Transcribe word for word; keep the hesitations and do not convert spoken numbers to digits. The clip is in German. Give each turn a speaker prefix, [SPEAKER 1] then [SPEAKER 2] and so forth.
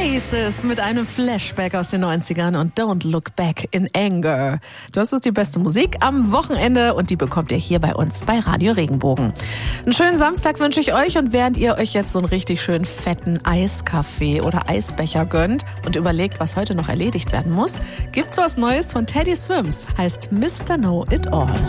[SPEAKER 1] Oasis mit einem Flashback aus den neunzigern und Don't Look Back in Anger. Das ist die beste Musik am Wochenende und die bekommt ihr hier bei uns bei Radio Regenbogen. Einen schönen Samstag wünsche ich euch und während ihr euch jetzt so einen richtig schönen fetten Eiskaffee oder Eisbecher gönnt und überlegt, was heute noch erledigt werden muss, gibt's was Neues von Teddy Swims, heißt Mister Know It All.